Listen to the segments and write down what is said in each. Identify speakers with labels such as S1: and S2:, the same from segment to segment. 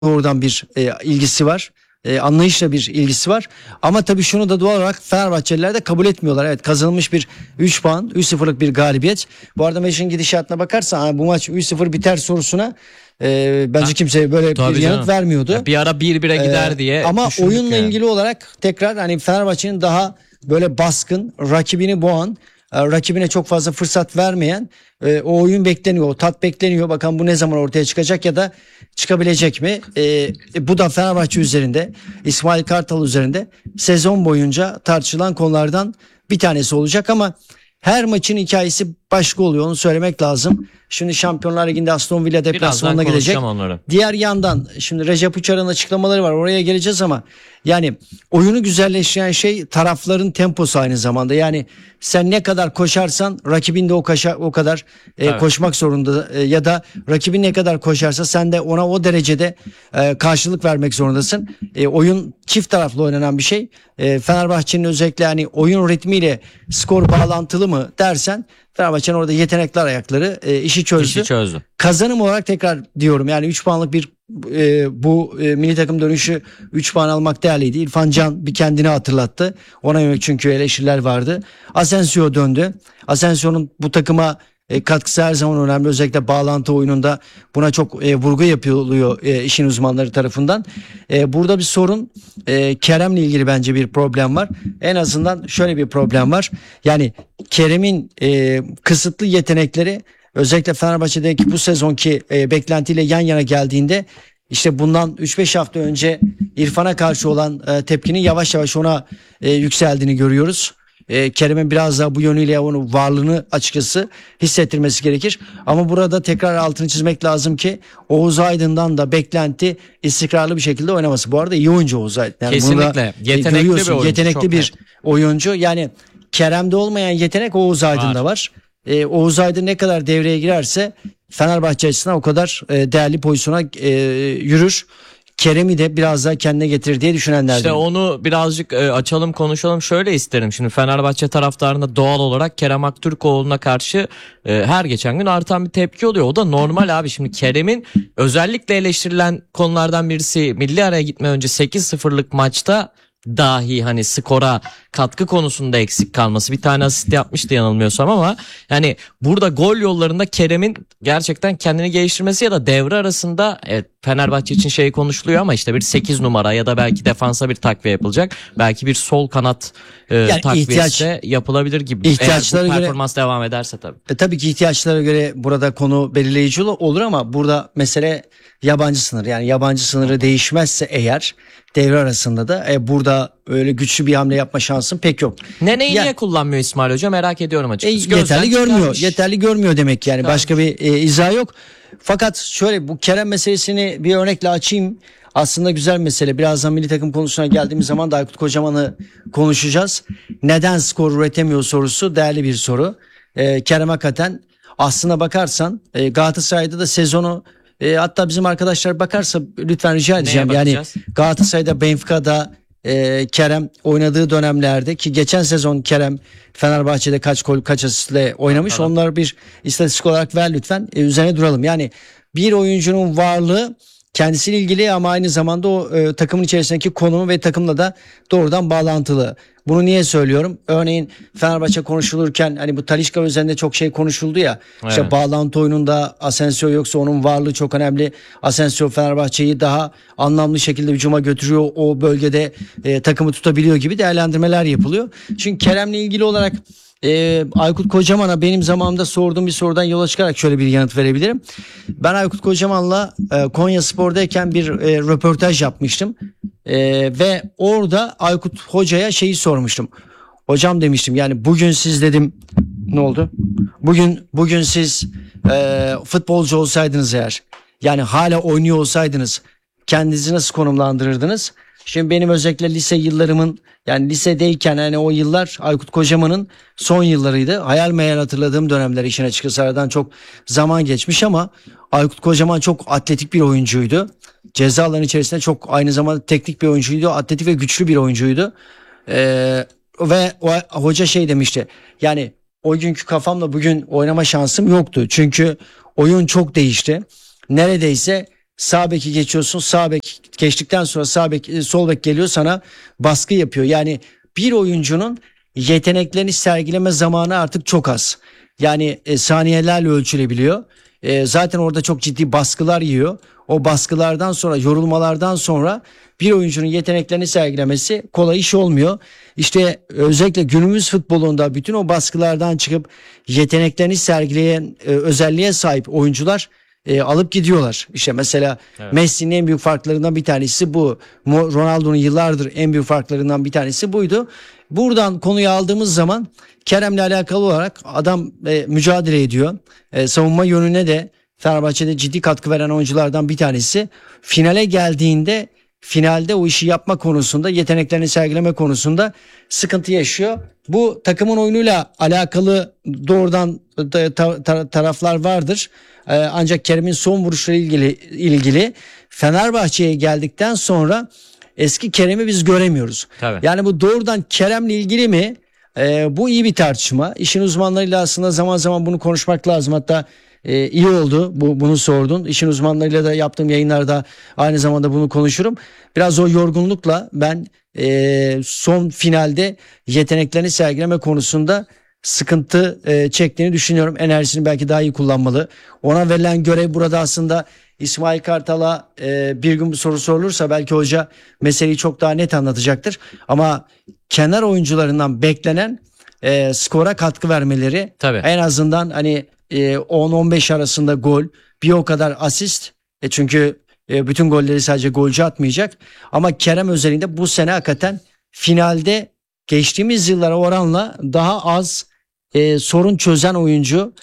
S1: doğrudan bir ilgisi var. Anlayışla bir ilgisi var. Ama tabii şunu da doğal olarak Fenerbahçeliler de kabul etmiyorlar. Evet, kazanılmış bir 3 puan, 3-0'lık bir galibiyet. Bu arada maçın gidişatına bakarsan bu maç 3-0 biter sorusuna bence kimse böyle bir yanıt vermiyordu.
S2: Ya bir ara 1-1'e gider diye
S1: ama oyunla
S2: yani.
S1: ilgili olarak tekrar hani Fenerbahçe'nin daha böyle baskın, rakibini boğan, rakibine çok fazla fırsat vermeyen o oyun bekleniyor, o tat bekleniyor. Bakalım bu ne zaman ortaya çıkacak ya da çıkabilecek mi? Bu da Fenerbahçe üzerinde, İsmail Kartal üzerinde sezon boyunca tartışılan konulardan bir tanesi olacak ama her maçın hikayesi başka oluyor, onu söylemek lazım. Şimdi Şampiyonlar Ligi'nde Aston Villa deplasmanına gidecek. Diğer yandan şimdi Recep Uçar'ın açıklamaları var, oraya geleceğiz ama yani oyunu güzelleştiren şey tarafların temposu aynı zamanda. Yani sen ne kadar koşarsan rakibin de o kadar koşmak zorunda ya da rakibin ne kadar koşarsa sen de ona o derecede karşılık vermek zorundasın. Oyun çift taraflı oynanan bir şey. Fenerbahçe'nin özellikle hani oyun ritmiyle skor bağlantılı mı dersen Fenerbahçe'nin orada yetenekli ayakları işi çözdü. Kazanım olarak tekrar diyorum yani 3 puanlık bir bu milli takım dönüşü 3 puan almak değerliydi. İrfan Can bir kendini hatırlattı. Ona yönelik çünkü eleştiriler vardı. Asensio döndü. Asensio'nun bu takıma katkısı her zaman önemli. Özellikle bağlantı oyununda buna çok vurgu yapılıyor işin uzmanları tarafından. Burada bir sorun, Kerem'le ilgili bence bir problem var. En azından şöyle bir problem var. Yani Kerem'in kısıtlı yetenekleri özellikle Fenerbahçe'deki bu sezonki beklentiyle yan yana geldiğinde işte bundan 3-5 hafta önce İrfan'a karşı olan tepkinin yavaş yavaş ona yükseldiğini görüyoruz. Kerem'in biraz daha bu yönüyle onun varlığını açıkçası hissettirmesi gerekir. Ama burada tekrar altını çizmek lazım ki Oğuz Aydın'dan da beklenti istikrarlı bir şekilde oynaması. Bu arada iyi oyuncu Oğuz Aydın. Yani
S2: kesinlikle yetenekli bir oyuncu.
S1: Yetenekli bir oyuncu. Yani Kerem'de olmayan yetenek Oğuz Aydın'da var. Oğuz Aydın ne kadar devreye girerse Fenerbahçe açısından o kadar değerli pozisyona yürür. Kerem'i de biraz daha kendine getirir diye düşünenlerden.
S2: İşte onu birazcık açalım, konuşalım. Şöyle isterim. Şimdi Fenerbahçe taraftarında doğal olarak Kerem Aktürkoğlu'na karşı her geçen gün artan bir tepki oluyor. O da normal abi. Şimdi Kerem'in özellikle eleştirilen konulardan birisi milli araya gitme önce 8-0'lık maçta dahi hani skora katkı konusunda eksik kalması. Bir tane asist yapmıştı yanılmıyorsam ama yani burada gol yollarında Kerem'in gerçekten kendini geliştirmesi ya da devre arasında Fenerbahçe için şey konuşuluyor ama işte bir 8 numara ya da belki defansa bir takviye yapılacak. Belki bir sol kanat yani takviyesi de yapılabilir gibi.
S1: İhtiyaçlara
S2: eğer bu performans devam ederse tabii.
S1: Tabii ki ihtiyaçlara göre burada konu belirleyici olur ama burada mesele yabancı sınır. Yani yabancı sınırı değişmezse eğer devre arasında da burada öyle güçlü bir hamle yapma şansın pek yok.
S2: Niye kullanmıyor İsmail Hoca, merak ediyorum açıkçası.
S1: Yeterli görmüyor demek yani. Başka bir izah yok. Fakat şöyle bu Kerem meselesini bir örnekle açayım. Aslında güzel mesele. Birazdan milli takım konusuna geldiğimiz zaman da Aykut Kocaman'ı konuşacağız. Neden skor üretemiyor sorusu değerli bir soru. Kerem hakikaten aslına bakarsan Galatasaray'da da sezonu hatta bizim arkadaşlar bakarsa lütfen rica edeceğim. Yani Galatasaray'da, Benfica'da Kerem oynadığı dönemlerde ki geçen sezon Kerem Fenerbahçe'de kaç gol kaç asistle oynamış. Tamam. Onları bir istatistik olarak ver lütfen. Üzerine duralım. Yani bir oyuncunun varlığı kendisiyle ilgili ama aynı zamanda o takımın içerisindeki konumu ve takımla da doğrudan bağlantılı. Bunu niye söylüyorum? Örneğin Fenerbahçe konuşulurken hani bu Talisca üzerinde çok şey konuşuldu ya. Evet. İşte bağlantı oyununda Asensio yoksa onun varlığı çok önemli. Asensio Fenerbahçe'yi daha anlamlı şekilde hücuma götürüyor. O bölgede takımı tutabiliyor gibi değerlendirmeler yapılıyor. Çünkü Kerem'le ilgili olarak Aykut Kocaman'a benim zamanımda sorduğum bir sorudan yola çıkarak şöyle bir yanıt verebilirim. Ben Aykut Kocaman'la Konyaspor'dayken bir röportaj yapmıştım. Ve orada Aykut Hoca'ya şeyi sormuştum. Hocam demiştim yani bugün siz dedim ne oldu? Bugün siz futbolcu olsaydınız eğer yani hala oynuyor olsaydınız kendinizi nasıl konumlandırırdınız? Şimdi benim özellikle lise yıllarımın yani lisedeyken hani o yıllar Aykut Kocaman'ın son yıllarıydı. Hayal meyal hatırladığım dönemler işin açıkçası aradan çok zaman geçmiş ama Aykut Kocaman çok atletik bir oyuncuydu. Ceza alanı içerisinde çok aynı zamanda teknik bir oyuncuydu. Atletik ve güçlü bir oyuncuydu. Ve hoca şey demişti. Yani o günkü kafamla bugün oynama şansım yoktu. Çünkü oyun çok değişti. Neredeyse sağ beki geçiyorsun. Sağ bek geçtikten sonra sağ bek, sol bek geliyor sana baskı yapıyor. Yani bir oyuncunun yeteneklerini sergileme zamanı artık çok az. Yani saniyelerle ölçülebiliyor. Zaten orada çok ciddi baskılar yiyor. O baskılardan sonra, yorulmalardan sonra bir oyuncunun yeteneklerini sergilemesi kolay iş olmuyor. İşte özellikle günümüz futbolunda bütün o baskılardan çıkıp yeteneklerini sergileyen özelliğe sahip oyuncular alıp gidiyorlar. İşte mesela Messi'nin en büyük farklarından bir tanesi bu. Ronaldo'nun yıllardır en büyük farklarından bir tanesi buydu. Buradan konuyu aldığımız zaman Kerem'le alakalı olarak adam mücadele ediyor. Savunma yönüne de Fenerbahçe'de ciddi katkı veren oyunculardan bir tanesi. Finale geldiğinde finalde o işi yapma konusunda, yeteneklerini sergileme konusunda sıkıntı yaşıyor. Bu takımın oyunuyla alakalı doğrudan taraflar vardır. Ancak Kerem'in son vuruşları ilgili Fenerbahçe'ye geldikten sonra eski Kerem'i biz göremiyoruz.
S2: Tabii.
S1: Yani bu doğrudan Kerem'le ilgili mi? Bu iyi bir tartışma. İşin uzmanlarıyla aslında zaman zaman bunu konuşmak lazım. Hatta iyi oldu bunu sordun. İşin uzmanlarıyla da yaptığım yayınlarda aynı zamanda bunu konuşurum. Biraz o yorgunlukla ben son finalde yeteneklerini sergileme konusunda sıkıntı çektiğini düşünüyorum. Enerjisini belki daha iyi kullanmalı. Ona verilen görev burada aslında İsmail Kartal'a bir gün bu soru sorulursa belki hoca meseleyi çok daha net anlatacaktır. Ama kenar oyuncularından beklenen skora katkı vermeleri,
S2: Tabii.
S1: en azından hani 10-15 arasında gol, bir o kadar asist. Çünkü bütün golleri sadece golcü atmayacak. Ama Kerem özelinde bu sene hakikaten finalde geçtiğimiz yıllara oranla daha az sorun çözen oyuncu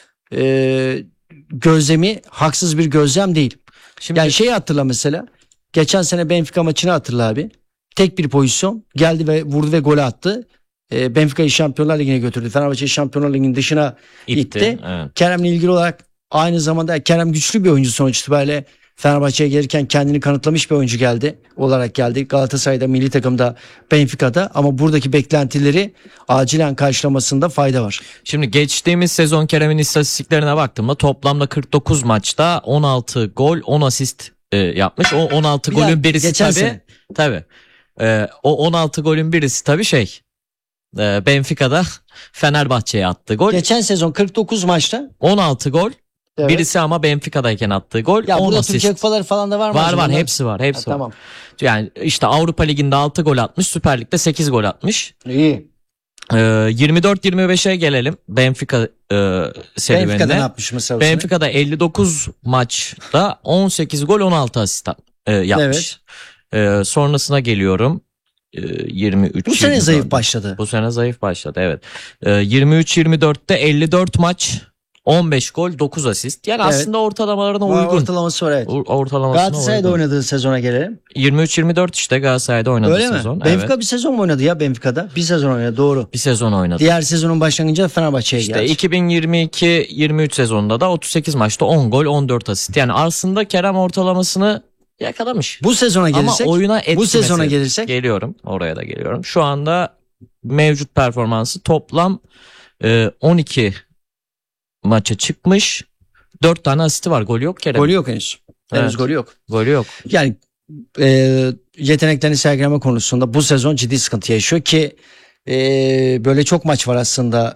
S1: gözlemi haksız bir gözlem değil.
S2: Şimdi
S1: Yani şeyi hatırla mesela. Geçen sene Benfica maçını hatırla abi. Tek bir pozisyon geldi ve vurdu ve gol attı. Benfica'yı Şampiyonlar Ligi'ne götürdü. Fenerbahçe'yi Şampiyonlar Ligi'nin dışına itti.
S2: Evet.
S1: Kerem'le ilgili olarak aynı zamanda Kerem güçlü bir oyuncu sonuç itibariyle. Fenerbahçe'ye gelirken kendini kanıtlamış bir oyuncu geldi. Galatasaray'da, milli takımda, Benfica'da, ama buradaki beklentileri acilen karşılamasında fayda var.
S2: Şimdi geçtiğimiz sezon Kerem'in istatistiklerine baktığımda toplamda 49 maçta 16 gol 10 asist yapmış. O 16 golün birisi
S1: geçen
S2: tabii.
S1: sene.
S2: Tabii. O 16 golün birisi tabii Benfica'da Fenerbahçe'ye attığı gol.
S1: Geçen sezon 49 maçta
S2: 16 gol.
S1: evet.
S2: Birisi ama Benfica'dayken attığı gol.
S1: Ya
S2: 10
S1: burada
S2: asist.
S1: Türkiye kupaları falan da var mı?
S2: Var
S1: acaba?
S2: hepsi var. Hepsi var.
S1: Tamam.
S2: Yani işte Avrupa Ligi'nde 6 gol atmış, Süper Lig'de 8 gol atmış.
S1: İyi.
S2: 24-25'e gelelim Benfica serüvenine.
S1: Benfica'da ne yapmış mesela? bu sene?
S2: Benfica'da 59 maçta 18 gol 16 asist yapmış. Sonrasına geliyorum. 23.
S1: Bu sene zayıf başladı.
S2: Bu sene zayıf başladı, evet. 23-24'te 54 maç 15 gol 9 asist. Yani
S1: Evet.
S2: aslında ortalamalarına uygun.
S1: Ortalaması var, evet.
S2: Ortalamasına
S1: Galatasaray'da
S2: uygun.
S1: oynadığı sezona gelelim.
S2: 23-24 işte Galatasaray'da oynadığı
S1: Öyle
S2: sezon.
S1: mi? Benfica
S2: Evet.
S1: bir sezon mu oynadı ya Benfica'da? Bir sezon oynadı, doğru.
S2: Bir sezon oynadı.
S1: Diğer sezonun başlangıcında Fenerbahçe'ye
S2: İşte
S1: geldi.
S2: 2022-23 sezonunda da 38 maçta 10 gol 14 asist. Yani aslında Kerem ortalamasını yakalamış.
S1: Bu sezona gelirsek,
S2: Ama oyuna etki
S1: bu sezona
S2: meselesi.
S1: gelirsek
S2: Geliyorum. Oraya da geliyorum. Şu anda mevcut performansı toplam 12 maça çıkmış. 4 tane asisti var. Golü yok Kerem.
S1: golü yok henüz. Henüz
S2: Evet.
S1: golü yok.
S2: Golü yok.
S1: Yani yeteneklerini sergileme konusunda bu sezon ciddi sıkıntı yaşıyor ki böyle çok maç var aslında.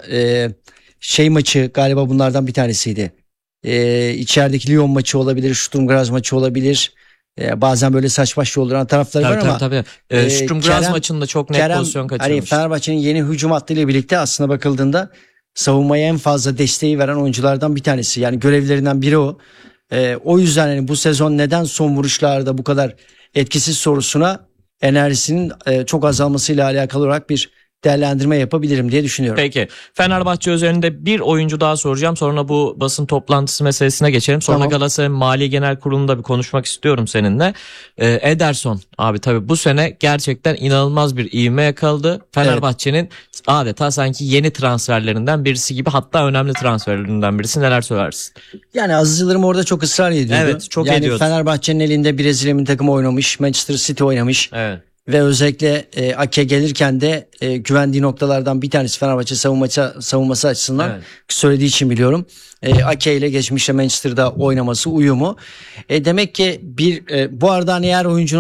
S1: Maçı galiba bunlardan bir tanesiydi. İçerideki Lyon maçı olabilir, Sturm Graz maçı olabilir. Bazen böyle saç baş yolduran tarafları var ama
S2: Tabii. Sturm Graz
S1: Kerem-
S2: maçında çok net pozisyon
S1: hani
S2: kaçırmış.
S1: Fenerbahçe'nin yeni hücum hattıyla birlikte aslında bakıldığında savunmaya en fazla desteği veren oyunculardan bir tanesi. Yani görevlerinden biri o. O yüzden hani bu sezon neden son vuruşlarda bu kadar etkisiz sorusuna enerjisinin çok azalmasıyla alakalı olarak bir değerlendirme yapabilirim diye düşünüyorum.
S2: Peki. Fenerbahçe üzerinde bir oyuncu daha soracağım. Sonra bu basın toplantısı meselesine geçelim. Sonra
S1: Tamam.
S2: Galatasaray'ın Mali Genel Kurulu'nda bir konuşmak istiyorum seninle. Ederson abi tabii bu sene gerçekten inanılmaz bir ivme yakaladı. Fenerbahçe'nin adeta sanki yeni transferlerinden birisi gibi, hatta önemli transferlerinden birisi. Neler söylersin?
S1: Yani Aziz Yıldırım orada çok ısrar ediyordu.
S2: Evet, çok
S1: yani
S2: ediyordu.
S1: Fenerbahçe'nin elinde Brezilya milli takımı oynamış, Manchester City oynamış.
S2: Evet.
S1: ve özellikle Ake gelirken de güvendiği noktalardan bir tanesi Fenerbahçe savunması açısından
S2: Evet.
S1: söylediği için biliyorum. Ake ile geçmişte Manchester'da oynaması, uyumu. Demek ki bu arada hani eğer oyuncunun